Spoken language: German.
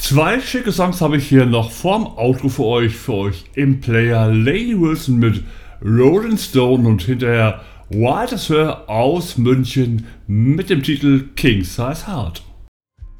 Zwei schicke Songs habe ich hier noch vorm Outro für euch im Player. Lady Wilson mit Rolling Stone und hinterher White as Her aus München mit dem Titel King Size Heart.